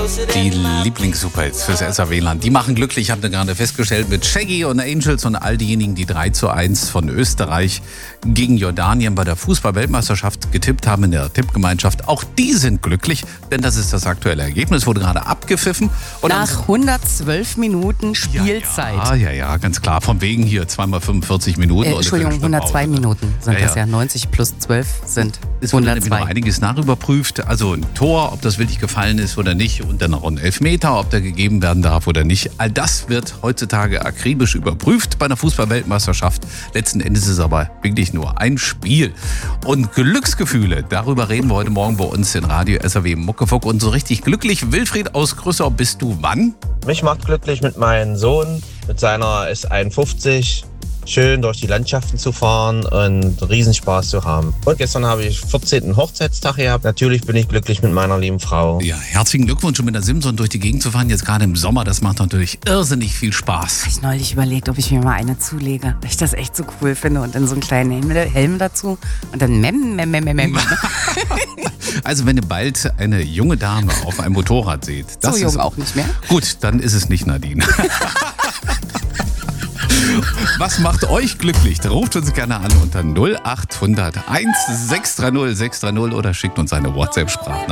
Die Lieblings-Superhits fürs SAW-Land, die machen glücklich, habt ihr gerade festgestellt, mit Shaggy und Angels und all diejenigen, die 3:1 von Österreich gegen Jordanien bei der Fußball-Weltmeisterschaft getippt haben in der Tippgemeinschaft. Auch die sind glücklich, denn das ist das aktuelle Ergebnis, wurde gerade abgepfiffen. Und nach 112 Minuten Spielzeit. Ja, ganz klar. Von wegen hier zweimal 45 Minuten. Entschuldigung, 102 Minuten sind das ja. 90 plus 12 sind es wurde 102. noch einiges nachüberprüft. Also ein Tor, ob das wirklich gefallen ist oder nicht. Und dann noch ein Elfmeter, ob der gegeben werden darf oder nicht. All das wird heutzutage akribisch überprüft bei einer Fußball-Weltmeisterschaft. Letzten Endes ist es aber wirklich nur ein Spiel. Und Glücksgefühle, darüber reden wir heute Morgen bei uns in Radio SAW Muckefuck. Und so richtig glücklich, Wilfried aus Grüssau, bist du wann? Mich macht glücklich mit meinem Sohn, mit seiner S51, schön durch die Landschaften zu fahren und Riesenspaß zu haben. Und gestern habe ich 14. Hochzeitstag gehabt. Natürlich bin ich glücklich mit meiner lieben Frau. Ja, herzlichen Glückwunsch, um mit der Simson durch die Gegend zu fahren. Jetzt gerade im Sommer, das macht natürlich irrsinnig viel Spaß. Ich habe neulich überlegt, ob ich mir mal eine zulege, weil ich das echt so cool finde und dann so einen kleinen Helm dazu und dann mem. Also wenn ihr bald eine junge Dame auf einem Motorrad seht. Das so jung ist auch nicht mehr. Gut, dann ist es nicht Nadine. Was macht euch glücklich? Ruft uns gerne an unter 0800 1630 630 oder schickt uns eine WhatsApp-Sprachnachricht.